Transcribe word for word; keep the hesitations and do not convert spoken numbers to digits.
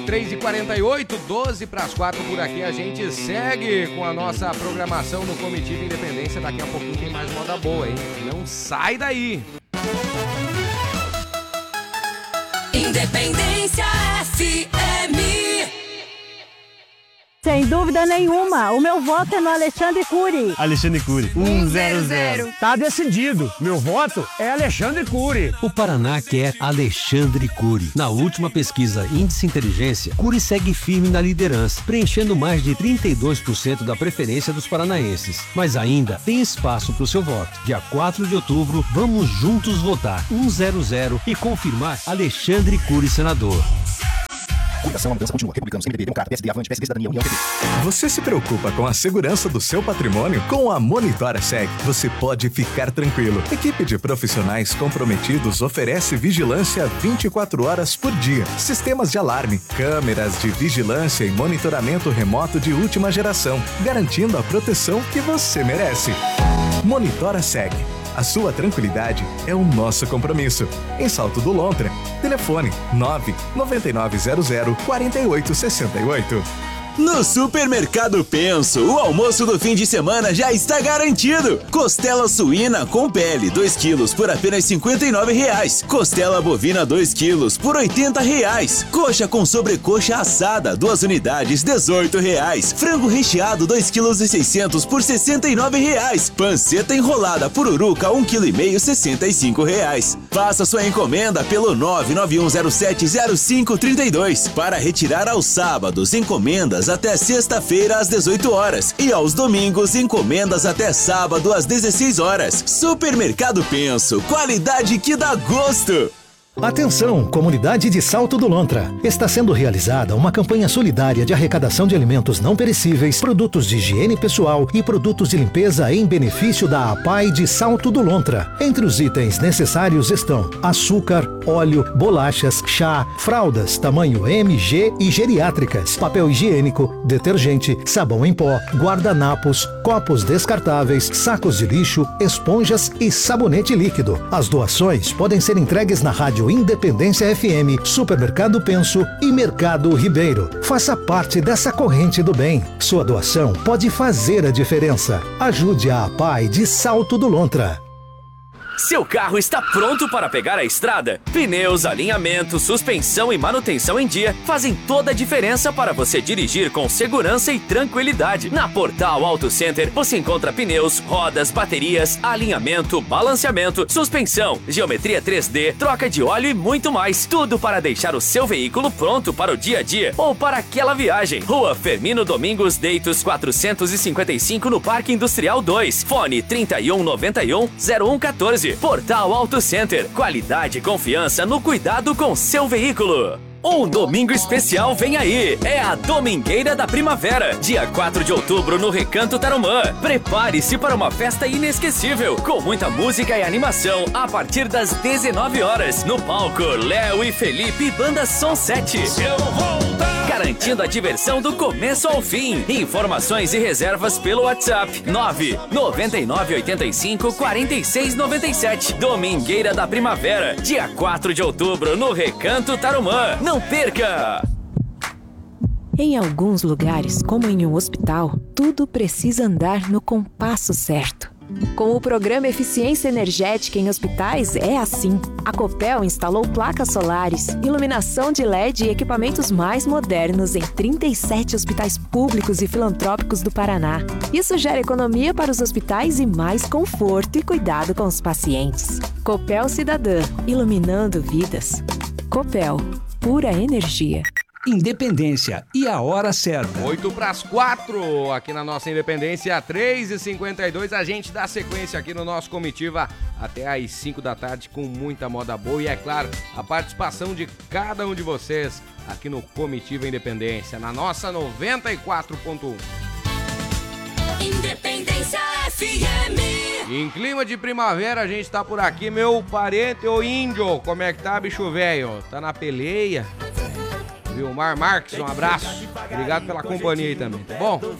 três e quarenta e oito, doze para as quatro por aqui. A gente segue com a nossa programação no Comitiva Independência. Daqui a pouquinho tem mais moda boa, hein? Não sai daí! Independência F M. Sem dúvida nenhuma, o meu voto é no Alexandre Cury. Alexandre Cury. um zero zero. Tá decidido. Meu voto é Alexandre Cury. O Paraná quer Alexandre Cury. Na última pesquisa Índice Inteligência, Cury segue firme na liderança, preenchendo mais de trinta e dois por cento da preferência dos paranaenses. Mas ainda tem espaço para o seu voto. Dia quatro de outubro, vamos juntos votar um zero zero e confirmar Alexandre Cury senador. Coligação, a mudança continua. Republicanos, M D B, Democrata, P S D, Avante, P S D, Cidadania, União, P P. Você se preocupa com a segurança do seu patrimônio? Com a Monitora Seg, você pode ficar tranquilo. Equipe de profissionais comprometidos oferece vigilância vinte e quatro horas por dia. Sistemas de alarme, câmeras de vigilância e monitoramento remoto de última geração, garantindo a proteção que você merece. Monitora Seg. A sua tranquilidade é o nosso compromisso. Em Salto do Lontra, telefone nove nove nove zero zero quatro oito seis oito. No Supermercado Penso, o almoço do fim de semana já está garantido. Costela suína com pele, dois quilos por apenas cinquenta e nove reais. Costela bovina, dois quilos por oitenta reais. Coxa com sobrecoxa assada, duas unidades, dezoito reais. Frango recheado, dois quilos e seiscentos por sessenta e nove reais. Panceta enrolada pururuca, um quilo e meio, sessenta e cinco reais. Faça sua encomenda pelo nove nove um zero sete zero cinco três dois. Para retirar aos sábados, encomendas até sexta-feira às dezoito horas e aos domingos encomendas até sábado às dezesseis horas. Supermercado Penso, qualidade que dá gosto. Atenção, comunidade de Salto do Lontra. Está sendo realizada uma campanha solidária de arrecadação de alimentos não perecíveis, produtos de higiene pessoal e produtos de limpeza em benefício da A P A I de Salto do Lontra. Entre os itens necessários estão açúcar, óleo, bolachas, chá, fraldas, tamanho M, G e geriátricas, papel higiênico, detergente, sabão em pó, guardanapos, copos descartáveis, sacos de lixo, esponjas e sabonete líquido. As doações podem ser entregues na rádio Independência F M, Supermercado Penso e Mercado Ribeiro. Faça parte dessa corrente do bem. Sua doação pode fazer a diferença. Ajude a A P A I de Salto do Lontra. Seu carro está pronto para pegar a estrada? Pneus, alinhamento, suspensão e manutenção em dia fazem toda a diferença para você dirigir com segurança e tranquilidade. Na Portal Auto Center você encontra pneus, rodas, baterias, alinhamento, balanceamento, suspensão, geometria três D, troca de óleo e muito mais. Tudo para deixar o seu veículo pronto para o dia a dia ou para aquela viagem. Rua Fermino Domingos Deitos quatrocentos e cinquenta e cinco no Parque Industrial dois. Fone trinta e um noventa e um zero um quatorze. Portal Auto Center. Qualidade e confiança no cuidado com seu veículo. Um domingo especial vem aí, é a Domingueira da Primavera, dia quatro de outubro no Recanto Tarumã. Prepare-se para uma festa inesquecível, com muita música e animação a partir das dezenove horas. No palco, Léo e Felipe, banda Som sete. Garantindo a diversão do começo ao fim. Informações e reservas pelo WhatsApp nove nove nove oito cinco quatro seis nove sete. Domingueira da Primavera, dia quatro de outubro no Recanto Tarumã. Não perca! Em alguns lugares, como em um hospital, tudo precisa andar no compasso certo. Com o programa Eficiência Energética em Hospitais é assim. A Copel instalou placas solares, iluminação de L E D e equipamentos mais modernos em trinta e sete hospitais públicos e filantrópicos do Paraná. Isso gera economia para os hospitais e mais conforto e cuidado com os pacientes. Copel Cidadã, iluminando vidas. Copel, pura energia. Independência e a hora certa. oito para as quatro, aqui na nossa Independência, três e cinquenta e dois. A gente dá sequência aqui no nosso Comitiva até às cinco da tarde com muita moda boa e, é claro, a participação de cada um de vocês aqui no Comitiva Independência, na nossa noventa e quatro ponto um. Independência F M. Em clima de primavera, a gente tá por aqui, meu parente, o índio. Como é que tá, bicho velho? Tá na peleia? Vilmar Marques, um abraço. Obrigado pela companhia aí também, tá bom?